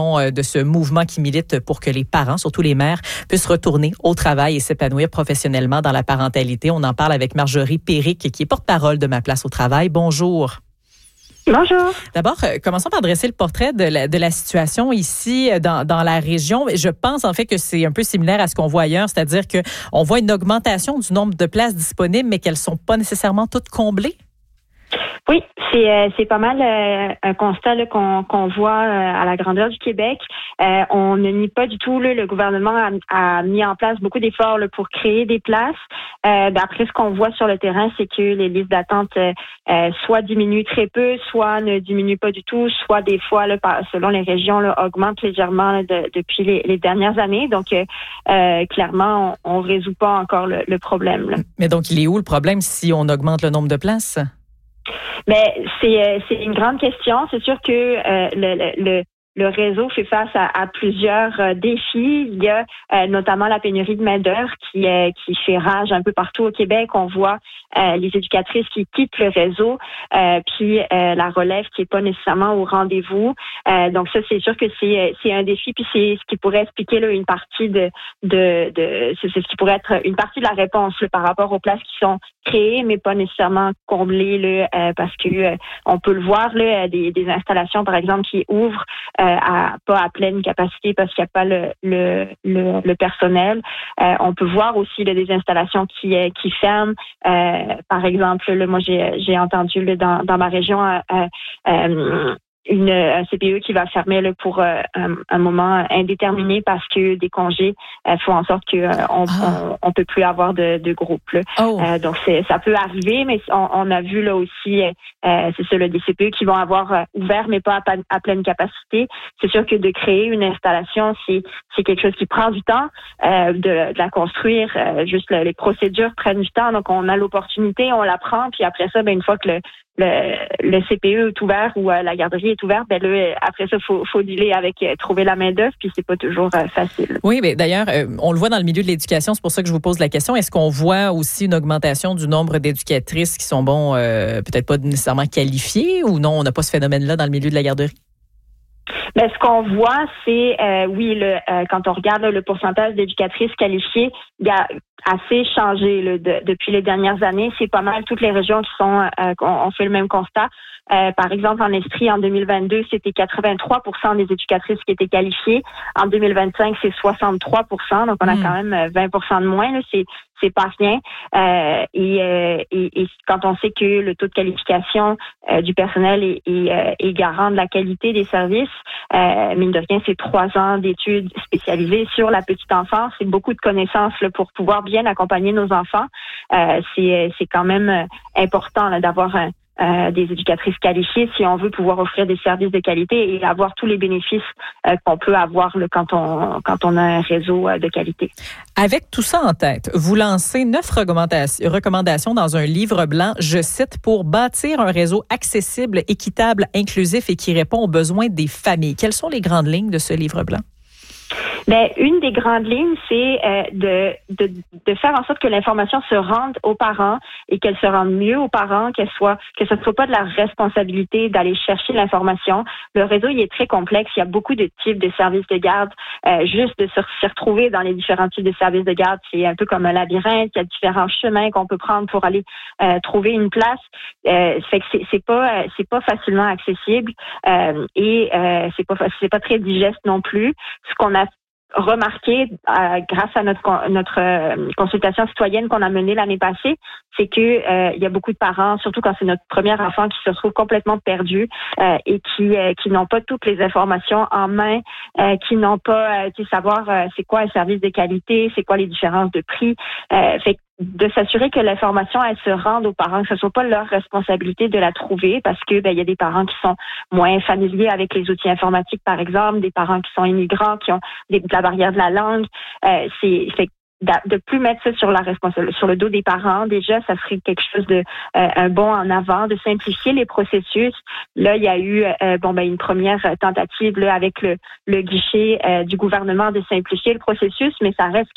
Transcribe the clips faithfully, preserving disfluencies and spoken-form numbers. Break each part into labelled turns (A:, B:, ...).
A: raison de ce mouvement qui milite pour que les parents, surtout les mères, puissent retourner au travail et s'épanouir professionnellement dans la parentalité. On en parle avec Marjorie Péric, qui est porte-parole de Ma Place au Travail. Bonjour.
B: Bonjour.
A: D'abord, commençons par dresser le portrait de la, de la situation ici dans, dans la région. Je pense en fait que c'est un peu similaire à ce qu'on voit ailleurs, c'est-à-dire qu'on voit une augmentation du nombre de places disponibles, mais qu'elles ne sont pas nécessairement toutes comblées.
B: Oui, c'est euh, c'est pas mal euh, un constat là, qu'on qu'on voit euh, à la grandeur du Québec. Euh, on ne nie pas du tout là, le gouvernement a, a mis en place beaucoup d'efforts là, pour créer des places. Euh, d'après ce qu'on voit sur le terrain, c'est que les listes d'attente euh, euh, soit diminuent très peu, soit ne diminuent pas du tout, soit des fois, là, par, selon les régions, là, augmentent légèrement là, de, depuis les, les dernières années. Donc, euh, euh, clairement, on ne résout pas encore le, le problème. Là.
A: Mais donc, il est où le problème si on augmente le nombre de places?
B: Mais c'est c'est une grande question. C'est sûr que euh, le, le le réseau fait face à, à plusieurs euh, défis. Il y a euh, notamment la pénurie de main-d'œuvre qui euh, qui fait rage un peu partout au Québec. On voit euh, les éducatrices qui quittent le réseau, euh, puis euh, la relève qui est pas nécessairement au rendez-vous. Euh, donc ça, c'est sûr que c'est c'est un défi. Puis c'est ce qui pourrait expliquer là une partie de de de c'est ce qui pourrait être une partie de la réponse là, par rapport aux places qui sont créées, mais pas nécessairement comblées là, euh, parce que euh, on peut le voir là, des des installations par exemple qui ouvrent euh, À, pas à pleine capacité parce qu'il n'y a pas le, le, le, le personnel. Euh, on peut voir aussi là, des installations qui, qui ferment. Euh, par exemple, là, moi, j'ai, j'ai entendu là, dans, dans ma région euh, euh, une, un C P E qui va fermer là, pour euh, un, un moment indéterminé parce que des congés euh, font en sorte qu'on euh, on, ah. on, on peut plus avoir de, de groupe. Là. Oh. Euh, donc, c'est, ça peut arriver, mais on, on a vu là aussi, euh, c'est ça, là, des C P E qui vont avoir euh, ouvert, mais pas à, à pleine capacité. C'est sûr que de créer une installation, c'est, c'est quelque chose qui prend du temps, euh, de, de la construire. Euh, juste là, les procédures prennent du temps, donc on a l'opportunité, on la prend, puis après ça, ben, une fois que le Le, le C P E est ouvert ou euh, la garderie est ouverte, ben là, après ça, faut, faut dealer avec euh, trouver la main d'œuvre, puis c'est pas toujours euh, facile.
A: Oui, mais d'ailleurs, euh, on le voit dans le milieu de l'éducation, c'est pour ça que je vous pose la question. Est-ce qu'on voit aussi une augmentation du nombre d'éducatrices qui sont, bon, euh, peut-être pas nécessairement qualifiées, ou non, on n'a pas ce phénomène-là dans le milieu de la garderie?
B: Ben, ce qu'on voit, c'est, euh, oui, le, euh, quand on regarde là, le pourcentage d'éducatrices qualifiées, il y a assez changé là, de, depuis les dernières années. C'est pas mal toutes les régions qui sont euh, ont fait le même constat. Euh, par exemple, en Estrie, en deux mille vingt-deux, c'était quatre-vingt-trois pour cent des éducatrices qui étaient qualifiées. En deux mille vingt-cinq, c'est soixante-trois pour cent. Donc, on a mmh. quand même vingt pour cent de moins. Là. C'est c'est pas rien. Euh, et, euh, et, et quand on sait que le taux de qualification euh, du personnel est, est, euh, est garant de la qualité des services, euh, mine de rien, c'est trois ans d'études spécialisées sur la petite enfance. C'est beaucoup de connaissances là, pour pouvoir bien accompagner nos enfants. Euh, c'est, c'est quand même important là, d'avoir un Euh, des éducatrices qualifiées si on veut pouvoir offrir des services de qualité et avoir tous les bénéfices euh, qu'on peut avoir là, quand on quand on a un réseau euh, de qualité.
A: Avec tout ça en tête, vous lancez neuf recommandations, recommandations dans un livre blanc, je cite, pour bâtir un réseau accessible, équitable, inclusif et qui répond aux besoins des familles. Quelles sont les grandes lignes de ce livre blanc?
B: Ben, une des grandes lignes, c'est euh, de, de de faire en sorte que l'information se rende aux parents et qu'elle se rende mieux aux parents, qu'elle soit que ce ne soit pas de la responsabilité d'aller chercher l'information. Le réseau, il est très complexe. Il y a beaucoup de types de services de garde. Euh, juste de se, se retrouver dans les différents types de services de garde, c'est un peu comme un labyrinthe. Il y a différents chemins qu'on peut prendre pour aller euh, trouver une place. Euh, fait que c'est, c'est pas c'est pas facilement accessible euh, et euh, c'est pas c'est pas très digeste non plus. Ce qu'on a remarqué euh, grâce à notre notre euh, consultation citoyenne qu'on a menée l'année passée, c'est que euh, il y a beaucoup de parents, surtout quand c'est notre premier enfant, qui se retrouvent complètement perdus euh, et qui euh, qui n'ont pas toutes les informations en main, euh, qui n'ont pas euh, tu sais, savoir euh, c'est quoi un service de qualité, c'est quoi les différences de prix. Euh, fait de s'assurer que l'information elle se rende aux parents, que ce soit pas leur responsabilité de la trouver, parce que ben il y a des parents qui sont moins familiers avec les outils informatiques, par exemple, des parents qui sont immigrants, qui ont des, de la barrière de la langue. Euh, c'est, c'est de plus mettre ça sur la responsabilité, sur le dos des parents. Déjà, ça serait quelque chose de euh, un bond en avant, de simplifier les processus. Là, il y a eu euh, bon ben une première tentative là avec le le guichet euh, du gouvernement de simplifier le processus, mais ça reste que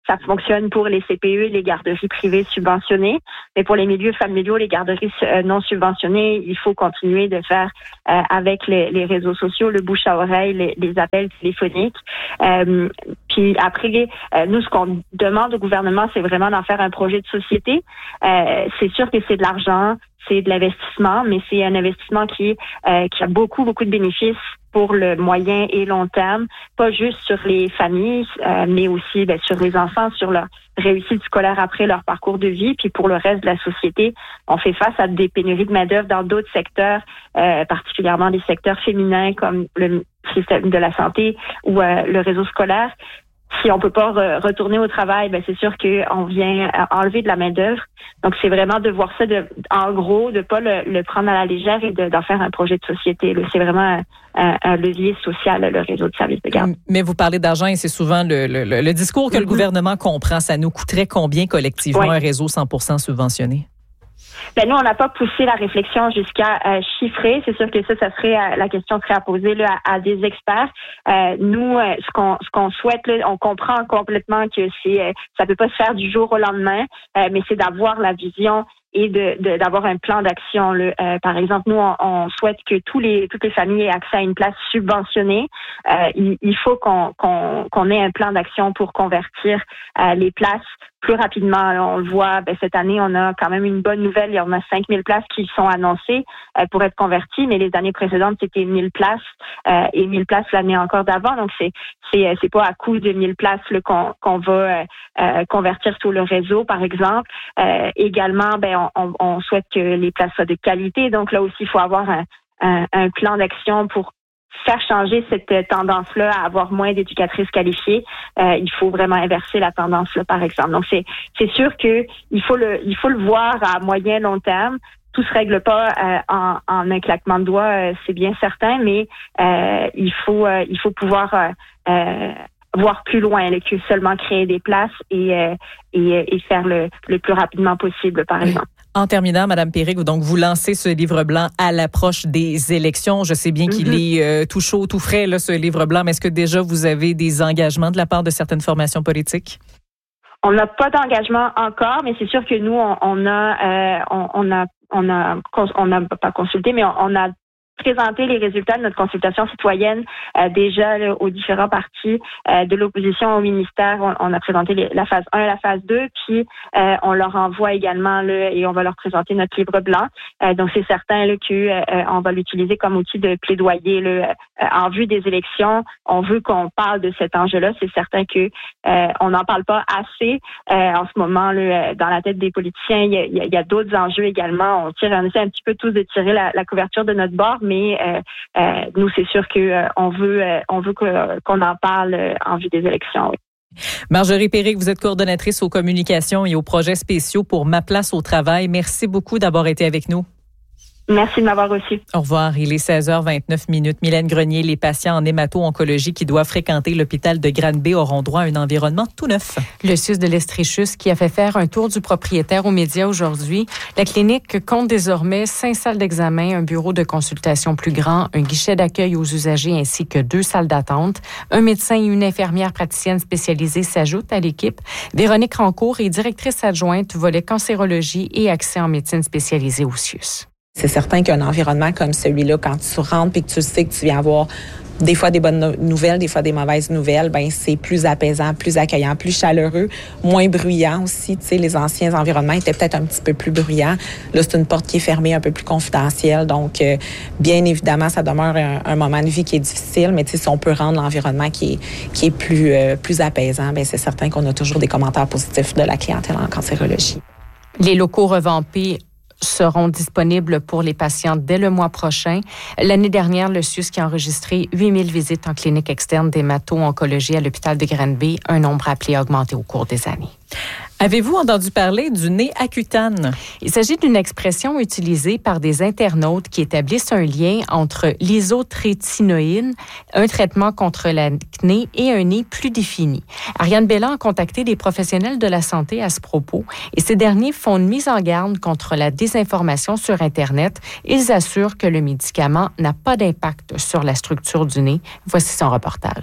B: ça fonctionne pour les C P E, les garderies privées subventionnées, mais pour les milieux familiaux, les garderies euh, non subventionnées, il faut continuer de faire euh, avec les, les réseaux sociaux, le bouche à oreille, les, les appels téléphoniques. Euh, puis après, euh, nous, ce qu'on demande au gouvernement, c'est vraiment d'en faire un projet de société. Euh, c'est sûr que c'est de l'argent, c'est de l'investissement, mais c'est un investissement qui, euh, qui a beaucoup, beaucoup de bénéfices pour le moyen et long terme, pas juste sur les familles, euh, mais aussi ben, sur les enfants, sur leur réussite scolaire après leur parcours de vie. Puis pour le reste de la société, on fait face à des pénuries de main-d'œuvre dans d'autres secteurs, euh, particulièrement des secteurs féminins comme le système de la santé ou euh, le réseau scolaire. Si on peut pas re- retourner au travail, ben c'est sûr qu'on vient enlever de la main-d'œuvre. Donc c'est vraiment de voir ça de, en gros, de pas le, le prendre à la légère et de, d'en faire un projet de société. Là. C'est vraiment un, un, un levier social, le réseau de services de garde.
A: Mais vous parlez d'argent et c'est souvent le, le, le discours que mm-hmm. le gouvernement comprend. Ça nous coûterait combien collectivement oui. un réseau cent pour cent subventionné?
B: Ben nous, on n'a pas poussé la réflexion jusqu'à euh, chiffrer. C'est sûr que ça, ça serait euh, la question serait à poser là, à, à des experts. Euh, nous, euh, ce qu'on ce qu'on souhaite, là, on comprend complètement que c'est euh, ça peut pas se faire du jour au lendemain, euh, mais c'est d'avoir la vision et de, de d'avoir un plan d'action. Là. Euh, par exemple, nous, on, on souhaite que tous les toutes les familles aient accès à une place subventionnée. Euh, il, il faut qu'on qu'on qu'on ait un plan d'action pour convertir euh, les places plus rapidement. Alors, on le voit, ben, cette année, on a quand même une bonne nouvelle. Il y en a cinq mille places qui sont annoncées euh, pour être converties, mais les années précédentes, c'était mille places euh, et mille places l'année encore d'avant. Donc, c'est c'est c'est pas à coût de mille places là, qu'on qu'on va euh, convertir tout le réseau, par exemple. Euh, également, ben on, on souhaite que les places soient de qualité. Donc, là aussi, il faut avoir un, un, un plan d'action pour faire changer cette tendance-là à avoir moins d'éducatrices qualifiées. Euh, il faut vraiment inverser la tendance-là, par exemple. Donc, c'est c'est sûr que il faut le il faut le voir à moyen long terme. Tout se règle pas euh, en, en un claquement de doigts, euh, c'est bien certain, mais euh, il faut euh, il faut pouvoir euh, euh, voir plus loin là, que seulement créer des places et euh, et, et faire le, le plus rapidement possible, par exemple.
A: En terminant, Madame Péric, donc vous lancez ce livre blanc à l'approche des élections. Je sais bien mm-hmm. qu'il est euh, tout chaud, tout frais, là, ce livre blanc, mais est-ce que déjà vous avez des engagements de la part de certaines formations politiques?
B: On n'a pas d'engagement encore, mais c'est sûr que nous, on, on a, euh, on, on a, on a, on n'a pas consulté, mais on, on a présenter les résultats de notre consultation citoyenne euh, déjà là, aux différents partis euh, de l'opposition au ministère. On, on a présenté les, la phase un et la phase deux, puis euh, on leur envoie également là, et on va leur présenter notre livre blanc. Euh, donc, c'est certain là, qu'on euh, va l'utiliser comme outil de plaidoyer là, euh, en vue des élections. On veut qu'on parle de cet enjeu-là. C'est certain que euh, on n'en parle pas assez euh, en ce moment là, dans la tête des politiciens. Il y a, il y a, il y a d'autres enjeux également. On tire, on essaie un petit peu tous de tirer la, la couverture de notre bord, mais euh, euh, nous, c'est sûr qu'on euh, veut, euh, on veut que, qu'on en parle euh, en vue des élections. Oui.
A: Marjorie Péric, vous êtes coordonnatrice aux communications et aux projets spéciaux pour Ma Place au Travail. Merci beaucoup d'avoir été avec nous.
B: Merci de m'avoir reçu.
A: Au revoir. Il est seize heures vingt-neuf minutes. Mylène Grenier, les patients en hémato-oncologie qui doivent fréquenter l'hôpital de Granby auront droit à un environnement tout neuf.
C: Le C I U S de l'Estréchus qui a fait faire un tour du propriétaire aux médias aujourd'hui. La clinique compte désormais cinq salles d'examen, un bureau de consultation plus grand, un guichet d'accueil aux usagers ainsi que deux salles d'attente. Un médecin et une infirmière praticienne spécialisée s'ajoutent à l'équipe. Véronique Rancourt est directrice adjointe volet cancérologie et accès en médecine spécialisée au C I U S.
D: C'est certain qu'un environnement comme celui-là, quand tu rentres et que tu sais que tu viens avoir des fois des bonnes nouvelles, des fois des mauvaises nouvelles, ben c'est plus apaisant, plus accueillant, plus chaleureux, moins bruyant aussi. Tu sais, les anciens environnements étaient peut-être un petit peu plus bruyants. Là, c'est une porte qui est fermée, un peu plus confidentielle. Donc, euh, bien évidemment, ça demeure un, un moment de vie qui est difficile, mais tu sais, si on peut rendre l'environnement qui est, qui est plus, euh, plus apaisant, ben c'est certain qu'on a toujours des commentaires positifs de la clientèle en cancérologie.
C: Les locaux revampés seront disponibles pour les patients dès le mois prochain. L'année dernière, le C I U S qui a enregistré huit mille visites en clinique externe d'hémato-oncologie à l'hôpital de Granby, un nombre appelé à augmenter au cours des années.
A: Avez-vous entendu parler du nez accutane?
C: Il s'agit d'une expression utilisée par des internautes qui établissent un lien entre l'isotrétinoïne, un traitement contre l'acné et un nez plus défini. Ariane Belland a contacté des professionnels de la santé à ce propos et ces derniers font une mise en garde contre la désinformation sur Internet. Ils assurent que le médicament n'a pas d'impact sur la structure du nez. Voici son reportage.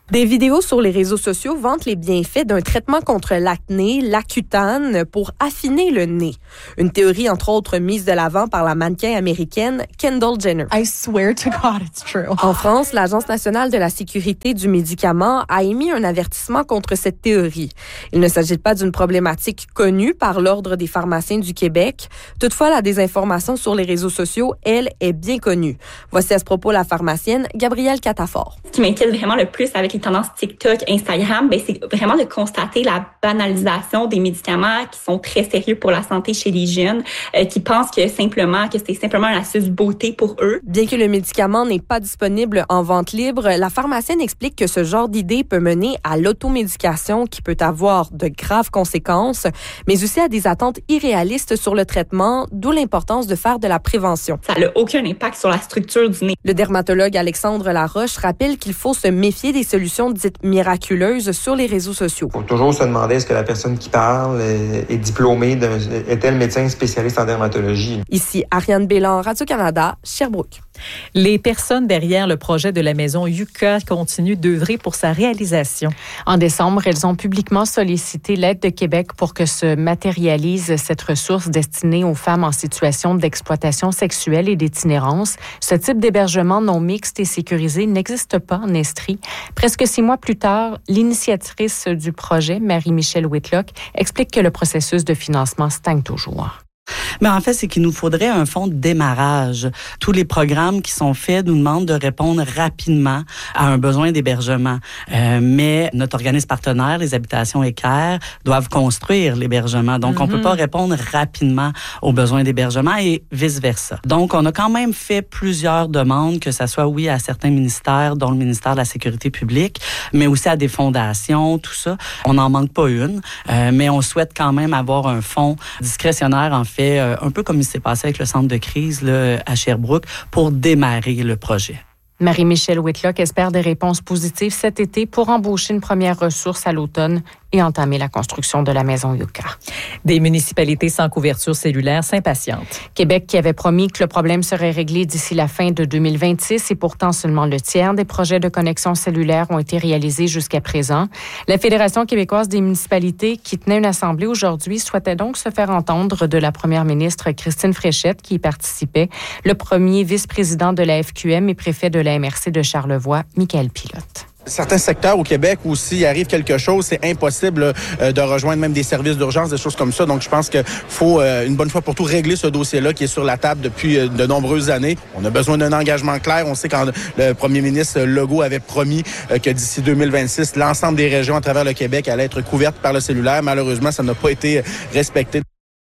E: Des vidéos sur les réseaux sociaux vantent les bienfaits d'un traitement contre l'acné, l'Accutane, pour affiner le nez. Une théorie, entre autres, mise de l'avant par la mannequin américaine Kendall Jenner.
F: I swear to God it's true.
E: En France, l'Agence nationale de la sécurité du médicament a émis un avertissement contre cette théorie. Il ne s'agit pas d'une problématique connue par l'Ordre des pharmaciens du Québec. Toutefois, la désinformation sur les réseaux sociaux, elle, est bien connue. Voici à ce propos la pharmacienne Gabrielle Catafort.
G: Ce qui m'inquiète vraiment le plus avec les tendances TikTok, Instagram, ben c'est vraiment de constater la banalisation des médicaments qui sont très sérieux pour la santé chez les jeunes, euh, qui pensent que simplement que c'est simplement une astuce beauté pour eux.
E: Bien que le médicament n'est pas disponible en vente libre, la pharmacienne explique que ce genre d'idée peut mener à l'automédication qui peut avoir de graves conséquences, mais aussi à des attentes irréalistes sur le traitement, d'où l'importance de faire de la prévention.
G: Ça n'a aucun impact sur la structure du nez.
E: Le dermatologue Alexandre Laroche rappelle qu'il faut se méfier des solutions dites miraculeuses sur les réseaux sociaux.
H: Il faut toujours se demander est-ce que la personne qui parle est diplômée, d'un, est-elle médecin spécialiste en dermatologie.
E: Ici Ariane Bélan, Radio-Canada, Sherbrooke.
A: Les personnes derrière le projet de la maison Yucca continuent d'œuvrer pour sa réalisation.
C: En décembre, elles ont publiquement sollicité l'aide de Québec pour que se matérialise cette ressource destinée aux femmes en situation d'exploitation sexuelle et d'itinérance. Ce type d'hébergement non mixte et sécurisé n'existe pas en Estrie. Presque six mois plus tard, l'initiatrice du projet, Marie-Michelle Whitlock, explique que le processus de financement stagne toujours.
I: Mais en fait, c'est qu'il nous faudrait un fonds de démarrage. Tous les programmes qui sont faits nous demandent de répondre rapidement à un besoin d'hébergement. Euh, mais notre organisme partenaire, les Habitations Équerre, doivent construire l'hébergement. Donc, mm-hmm. on peut pas répondre rapidement aux besoins d'hébergement et vice-versa. Donc, on a quand même fait plusieurs demandes, que ça soit, oui, à certains ministères, dont le ministère de la Sécurité publique, mais aussi à des fondations, tout ça. On n'en manque pas une, euh, mais on souhaite quand même avoir un fonds discrétionnaire, en fait, un peu comme il s'est passé avec le centre de crise là, à Sherbrooke, pour démarrer le projet.
C: Marie-Michelle Whitlock espère des réponses positives cet été pour embaucher une première ressource à l'automne et entamer la construction de la maison Yucca.
A: Des municipalités sans couverture cellulaire s'impatientent.
C: Québec qui avait promis que le problème serait réglé d'ici la fin de deux mille vingt-six et pourtant seulement le tiers des projets de connexion cellulaire ont été réalisés jusqu'à présent. La Fédération québécoise des municipalités qui tenait une assemblée aujourd'hui souhaitait donc se faire entendre de la première ministre Christine Fréchette qui y participait, le premier vice-président de la F Q M et préfet de la M R C de Charlevoix, Michael Pilote.
J: Certains secteurs au Québec où s'il arrive quelque chose, c'est impossible euh, de rejoindre même des services d'urgence, des choses comme ça. Donc, je pense qu'il faut euh, une bonne fois pour tout régler ce dossier-là qui est sur la table depuis euh, de nombreuses années. On a besoin d'un engagement clair. On sait quand le premier ministre Legault avait promis euh, que d'ici deux mille vingt-six, l'ensemble des régions à travers le Québec allaient être couvertes par le cellulaire. Malheureusement, ça n'a pas été respecté.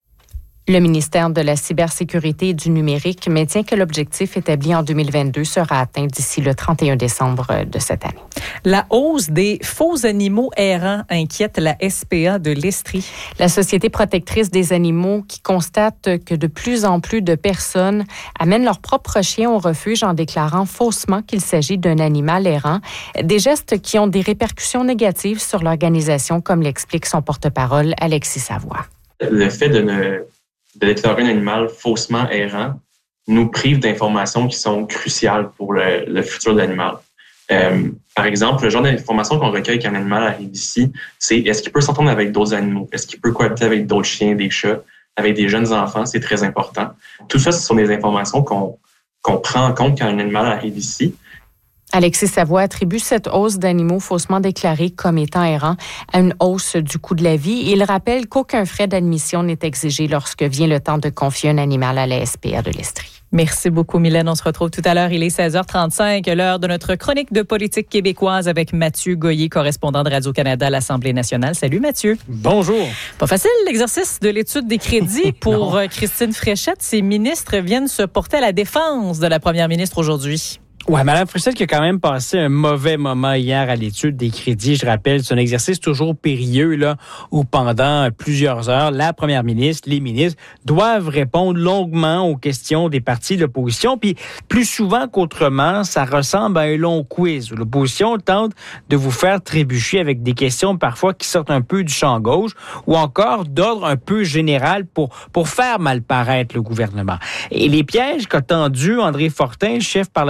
C: Le ministère de la Cybersécurité et du Numérique maintient que l'objectif établi en deux mille vingt-deux sera atteint d'ici le trente et un décembre de cette année.
A: La hausse des faux animaux errants inquiète la S P A de l'Estrie.
C: La Société protectrice des animaux qui constate que de plus en plus de personnes amènent leur propre chien au refuge en déclarant faussement qu'il s'agit d'un animal errant. Des gestes qui ont des répercussions négatives sur l'organisation, comme l'explique son porte-parole Alexis Savoie.
K: Le fait de ne de déclarer un animal faussement errant nous prive d'informations qui sont cruciales pour le, le futur de l'animal. Euh, par exemple, le genre d'informations qu'on recueille quand un animal arrive ici, c'est est-ce qu'il peut s'entendre avec d'autres animaux? Est-ce qu'il peut cohabiter avec d'autres chiens, des chats, avec des jeunes enfants? C'est très important. Tout ça, ce sont des informations qu'on, qu'on prend en compte quand un animal arrive ici.
C: Alexis Savoie attribue cette hausse d'animaux faussement déclarés comme étant errants à une hausse du coût de la vie. Il rappelle qu'aucun frais d'admission n'est exigé lorsque vient le temps de confier un animal à la S P A de l'Estrie.
A: Merci beaucoup, Mylène. On se retrouve tout à l'heure. Il est seize heures trente-cinq, l'heure de notre chronique de politique québécoise avec Mathieu Goyer, correspondant de Radio-Canada à l'Assemblée nationale. Salut, Mathieu.
L: Bonjour.
A: Pas facile, l'exercice de l'étude des crédits pour Christine Fréchette. Ses ministres viennent se porter à la défense de la première ministre aujourd'hui.
L: Oui, Mme Fréchette qui a quand même passé un mauvais moment hier à l'étude des crédits. Je rappelle, c'est un exercice toujours périlleux là, où pendant plusieurs heures, la première ministre, les ministres doivent répondre longuement aux questions des partis de l'opposition. Puis plus souvent qu'autrement, ça ressemble à un long quiz où l'opposition tente de vous faire trébucher avec des questions parfois qui sortent un peu du champ gauche ou encore d'ordre un peu général pour, pour faire mal paraître le gouvernement. Et les pièges qu'a tendu André Fortin, chef parlementaire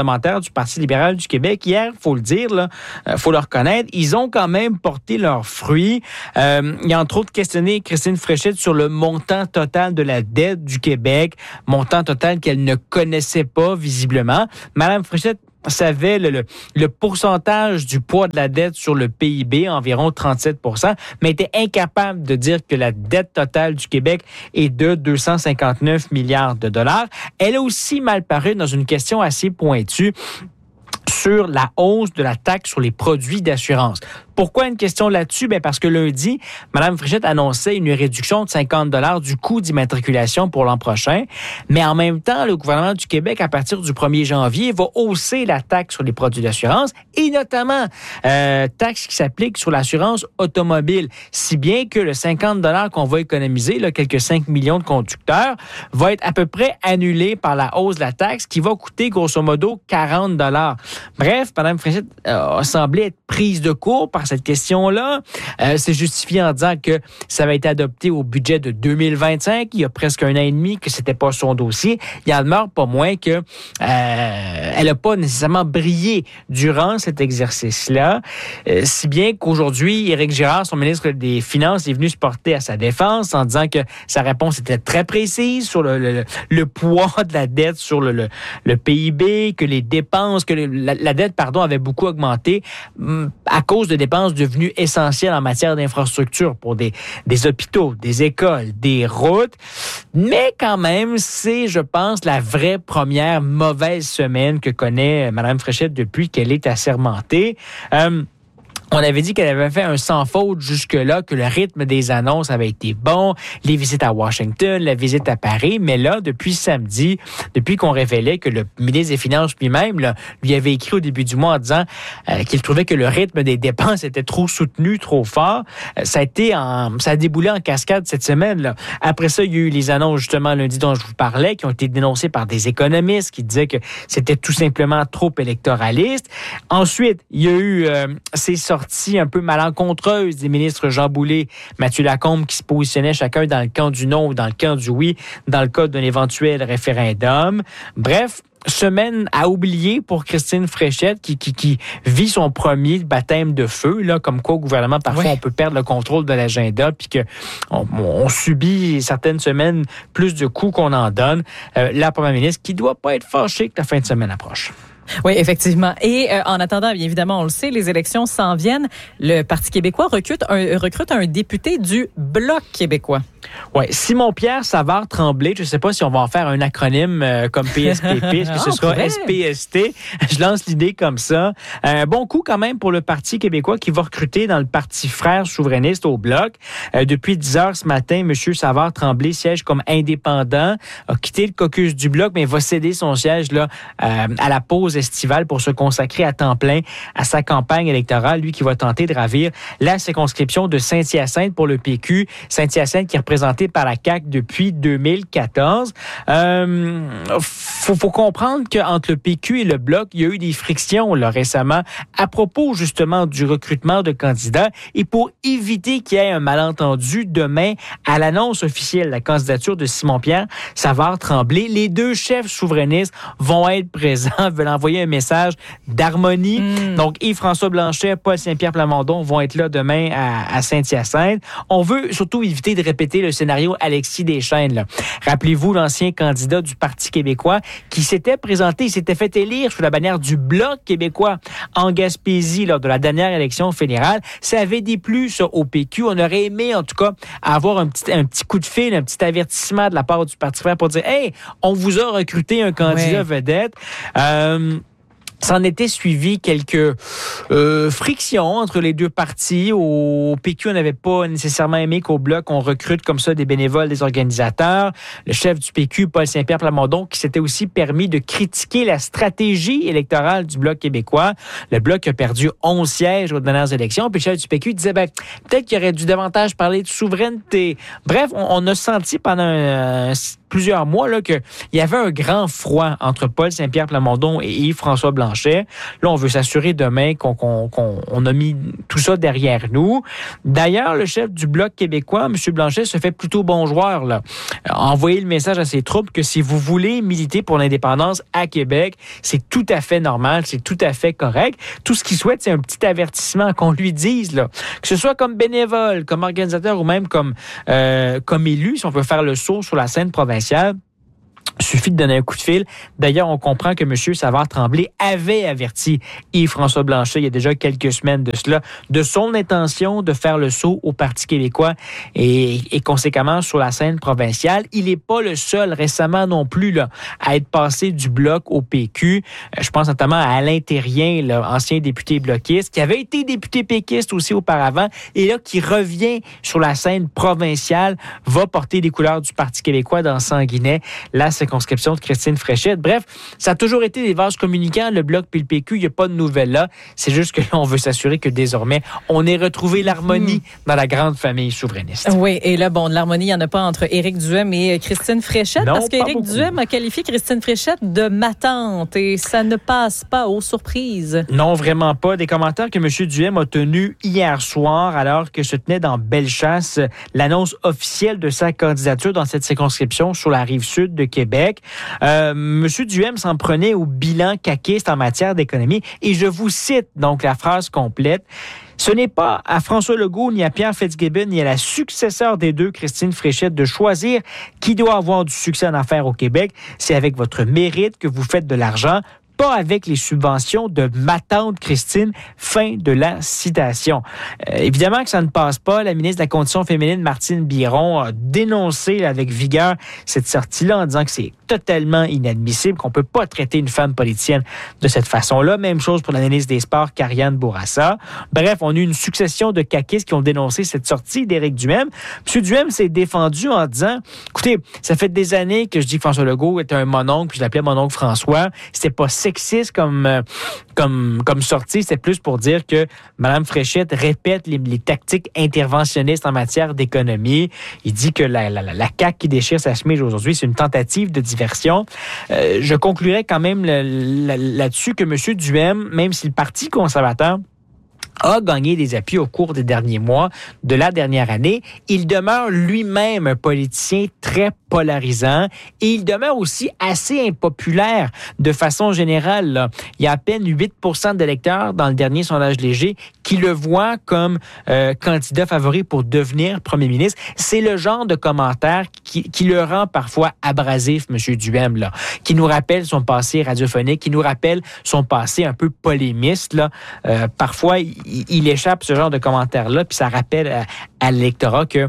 L: du Parti libéral du Québec, hier, il faut le dire, il euh, faut le reconnaître, ils ont quand même porté leurs fruits. Euh, il y a entre autres questionné Christine Fréchette sur le montant total de la dette du Québec, montant total qu'elle ne connaissait pas visiblement. Madame Fréchette savait le, le, le pourcentage du poids de la dette sur le P I B, environ trente-sept pour cent, mais était incapable de dire que la dette totale du Québec est de deux cent cinquante-neuf milliards de dollars. Elle a aussi mal paru dans une question assez pointue sur la hausse de la taxe sur les produits d'assurance. Pourquoi une question là-dessus? Bien parce que lundi, Mme Fréchette annonçait une réduction de cinquante dollars du coût d'immatriculation pour l'an prochain. Mais en même temps, le gouvernement du Québec, à partir du premier janvier, va hausser la taxe sur les produits d'assurance et notamment euh, taxe qui s'applique sur l'assurance automobile. Si bien que le cinquante dollars qu'on va économiser, là, quelques cinq millions de conducteurs, va être à peu près annulé par la hausse de la taxe qui va coûter grosso modo quarante dollars. Bref, Mme Fréchette euh, a semblé être prise de court par cette question-là. Euh, c'est justifié en disant que ça avait été adopté au budget de deux mille vingt-cinq, il y a presque un an et demi, que c'était pas son dossier. Il en demeure pas moins que euh, elle n'a pas nécessairement brillé durant cet exercice-là, euh, si bien qu'aujourd'hui, Éric Girard, son ministre des Finances, est venu se porter à sa défense en disant que sa réponse était très précise sur le, le, le poids de la dette sur le, le, le P I B, que les dépenses, que le, la, la dette, pardon, avait beaucoup augmenté à cause de dépenses devenues essentielles en matière d'infrastructure pour des, des hôpitaux, des écoles, des routes. Mais quand même, c'est, je pense, la vraie première mauvaise semaine que connaît Mme Fréchette depuis qu'elle est assermentée. Euh, On avait dit qu'elle avait fait un sans faute jusque-là, que le rythme des annonces avait été bon, les visites à Washington, la visite à Paris, mais là, depuis samedi, depuis qu'on révélait que le ministre des Finances lui-même là, lui avait écrit au début du mois en disant euh, qu'il trouvait que le rythme des dépenses était trop soutenu, trop fort, euh, ça a été en, ça a déboulé en cascade cette semaine. Là. Après ça, il y a eu les annonces justement lundi dont je vous parlais, qui ont été dénoncées par des économistes qui disaient que c'était tout simplement trop électoraliste. Ensuite, il y a eu euh, ces sorties un peu malencontreuse des ministres Jean Boulet, Mathieu Lacombe, qui se positionnaient chacun dans le camp du non ou dans le camp du oui, dans le cas d'un éventuel référendum. Bref, semaine à oublier pour Christine Fréchette qui, qui, qui vit son premier baptême de feu, là, comme quoi au gouvernement, parfois, oui. on peut perdre le contrôle de l'agenda puis qu'on on subit certaines semaines plus de coups qu'on en donne. Euh, la première ministre qui doit pas être fâchée que la fin de semaine approche.
A: Oui, effectivement. Et euh, en attendant, bien évidemment, on le sait, les élections s'en viennent. Le Parti québécois recrute un, recrute un député du Bloc québécois.
L: Oui, Simon-Pierre Savard-Tremblay. Je ne sais pas si on va en faire un acronyme euh, comme P S P P. Est-ce que ce oh, sera S P S T? Je lance l'idée comme ça. Un bon coup quand même pour le Parti québécois qui va recruter dans le Parti frère souverainiste au Bloc. Euh, depuis dix heures ce matin, M. Savard-Tremblay siège comme indépendant, a quitté le caucus du Bloc, mais va céder son siège là euh, à la pause estivale pour se consacrer à temps plein à sa campagne électorale. Lui qui va tenter de ravir la circonscription de Saint-Hyacinthe pour le P Q. Saint-Hyacinthe qui est représenté par la C A Q depuis deux mille quatorze. Euh, faut, faut comprendre qu'entre le P Q et le Bloc, il y a eu des frictions là, récemment à propos justement du recrutement de candidats et pour éviter qu'il y ait un malentendu demain à l'annonce officielle de la candidature de Simon-Pierre Savard-Tremblay, les deux chefs souverainistes vont être présents, veulent envoyer un message d'harmonie. Mm. Donc, Yves-François Blanchet, Paul Saint-Pierre Plamondon vont être là demain à, à Saint-Hyacinthe. On veut surtout éviter de répéter le scénario Alexis Deschênes. Là. Rappelez-vous l'ancien candidat du Parti québécois qui s'était présenté, il s'était fait élire sous la bannière du Bloc québécois en Gaspésie lors de la dernière élection fédérale. Ça avait déplu, ça, au P Q. On aurait aimé, en tout cas, avoir un petit, un petit coup de fil, un petit avertissement de la part du Parti frère pour dire « Hey, on vous a recruté un candidat ouais. vedette. Euh, » S'en était suivi quelques euh, frictions entre les deux partis. Au P Q, on n'avait pas nécessairement aimé qu'au Bloc, on recrute comme ça des bénévoles, des organisateurs. Le chef du P Q, Paul Saint-Pierre Plamondon, qui s'était aussi permis de critiquer la stratégie électorale du Bloc québécois. Le Bloc a perdu onze sièges aux dernières élections. Puis le chef du P Q disait, ben, peut-être qu'il aurait dû davantage parler de souveraineté. Bref, on, on a senti pendant un, plusieurs mois là qu'il y avait un grand froid entre Paul Saint-Pierre Plamondon et Yves-François Blanchet. Là, on veut s'assurer demain qu'on, qu'on, qu'on on a mis tout ça derrière nous. D'ailleurs, le chef du Bloc québécois, M. Blanchet, se fait plutôt bon joueur, là. Envoyer le message à ses troupes que si vous voulez militer pour l'indépendance à Québec, c'est tout à fait normal, c'est tout à fait correct. Tout ce qu'il souhaite, c'est un petit avertissement qu'on lui dise, là, que ce soit comme bénévole, comme organisateur ou même comme, euh, comme élu, si on peut faire le saut sur la scène provinciale. Suffit de donner un coup de fil. D'ailleurs, on comprend que M. Savard-Tremblay avait averti Yves-François Blanchet il y a déjà quelques semaines de cela, de son intention de faire le saut au Parti québécois et, et conséquemment sur la scène provinciale. Il n'est pas le seul récemment non plus là, à être passé du Bloc au P Q. Je pense notamment à Alain Thérien, là, ancien député bloquiste, qui avait été député péquiste aussi auparavant et là qui revient sur la scène provinciale, va porter les couleurs du Parti québécois dans Sanguinet. La circonscription de Christine Fréchette. Bref, ça a toujours été des vases communicants, le Bloc puis le P Q. Il n'y a pas de nouvelles là. C'est juste que là, on veut s'assurer que désormais, on ait retrouvé l'harmonie mmh. dans la grande famille souverainiste.
A: Oui, et là, bon, de l'harmonie, il n'y en a pas entre Éric Duhem et Christine Fréchette, non, parce qu'Éric Duhem a qualifié Christine Fréchette de ma tante et ça ne passe pas aux surprises.
L: Non, vraiment pas. Des commentaires que M. Duhem a tenus hier soir alors que se tenait dans Bellechasse l'annonce officielle de sa candidature dans cette circonscription sur la rive sud de Québec. Euh, Monsieur Duhem s'en prenait au bilan caquiste en matière d'économie et je vous cite donc la phrase complète. Ce n'est pas à François Legault, ni à Pierre Fitzgibbon, ni à la successeur des deux, Christine Fréchette, de choisir qui doit avoir du succès en affaires au Québec. C'est avec votre mérite que vous faites de l'argent, pas avec les subventions de ma tante Christine. Fin de la citation. Euh, évidemment que ça ne passe pas. La ministre de la Condition féminine, Martine Biron, a dénoncé avec vigueur cette sortie-là en disant que c'est totalement inadmissible, qu'on ne peut pas traiter une femme politicienne de cette façon-là. Même chose pour la ministre des Sports, Karianne Bourassa. Bref, on a eu une succession de caquistes qui ont dénoncé cette sortie d'Éric Duhem. M. Duhem s'est défendu en disant, écoutez, ça fait des années que je dis que François Legault était un mononcle, puis je l'appelais mononcle François. C'était pas sexiste comme, euh, comme, comme sortie, c'est plus pour dire que Mme Fréchette répète les, les tactiques interventionnistes en matière d'économie. Il dit que la, la, la, la C A Q qui déchire sa chemise aujourd'hui, c'est une tentative de diversion. Euh, je conclurai quand même le, le, là-dessus que M. Duhem, même si le Parti conservateur a gagné des appuis au cours des derniers mois de la dernière année, il demeure lui-même un politicien très polarisant et il demeure aussi assez impopulaire de façon générale. Là. Il y a à peine huit pour cent d'électeurs dans le dernier sondage léger qui le voient comme euh, candidat favori pour devenir premier ministre. C'est le genre de commentaire qui, qui le rend parfois abrasif, M. Duhem, là, qui nous rappelle son passé radiophonique, qui nous rappelle son passé un peu polémiste. Là. Euh, parfois, il, il échappe ce genre de commentaires-là, puis ça rappelle à, à l'électorat que,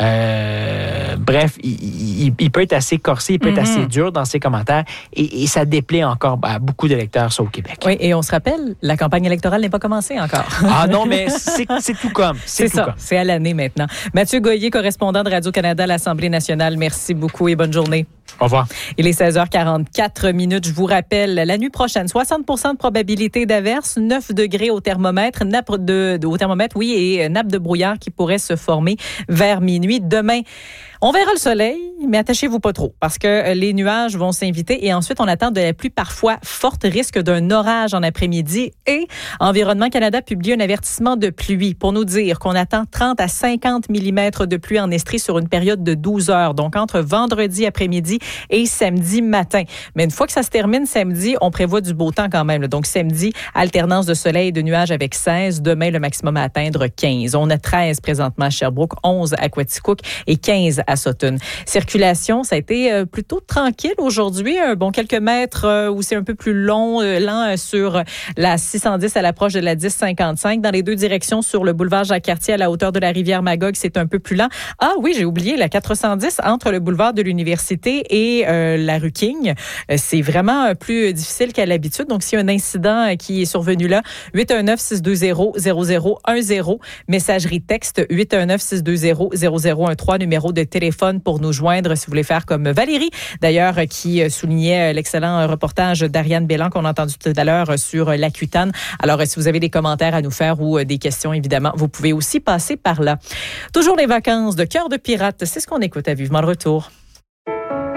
L: euh, bref, il, il, il peut être assez corsé, il peut mm-hmm. être assez dur dans ses commentaires, et, et ça déplaît encore à beaucoup d'électeurs, ça, au Québec.
A: Oui, et on se rappelle, la campagne électorale n'est pas commencée encore.
L: Ah non, mais c'est, c'est tout comme. C'est,
A: c'est
L: tout
A: ça,
L: comme.
A: C'est à l'année maintenant. Mathieu Goyer, correspondant de Radio-Canada à l'Assemblée nationale, merci beaucoup et bonne journée.
L: Au revoir.
A: Il est seize heures quarante-quatre minutes. Je vous rappelle, la nuit prochaine, soixante pour cent de probabilité d'averse, neuf degrés au thermomètre, nappe de, de, au thermomètre, oui, et nappe de brouillard qui pourrait se former vers minuit. Demain, on verra le soleil, mais attachez-vous pas trop parce que les nuages vont s'inviter et ensuite on attend de la pluie parfois forte, risque d'un orage en après-midi et Environnement Canada publie un avertissement de pluie pour nous dire qu'on attend trente à cinquante millimètres de pluie en Estrie sur une période de douze heures, donc entre vendredi après-midi et samedi matin. Mais une fois que ça se termine samedi, on prévoit du beau temps quand même. Donc samedi, alternance de soleil et de nuages avec seize. Demain, le maximum à atteindre quinze. On a treize présentement à Sherbrooke, onze à Quaticook et quinze à Sutton. Circulation, ça a été plutôt tranquille aujourd'hui. Un bon quelques mètres où c'est un peu plus long, lent sur la six cent dix à l'approche de la dix cinquante-cinq. Dans les deux directions, sur le boulevard Jacques-Cartier à la hauteur de la rivière Magog, c'est un peu plus lent. Ah oui, j'ai oublié, la quatre cent dix entre le boulevard de l'Université et euh, la rue King. C'est vraiment plus difficile qu'à l'habitude. Donc, s'il y a un incident qui est survenu là, huit un neuf, six deux zéro, zéro zéro un zéro. Messagerie texte huit un neuf, six deux zéro, zéro zéro un trois. Numéro de téléphone pour nous joindre si vous voulez faire comme Valérie, d'ailleurs, qui soulignait l'excellent reportage d'Ariane Bélan qu'on a entendu tout à l'heure sur l'Aquitaine. Alors, si vous avez des commentaires à nous faire ou des questions, évidemment, vous pouvez aussi passer par là. Toujours les vacances de Cœur de pirate, c'est ce qu'on écoute à Vivement le retour.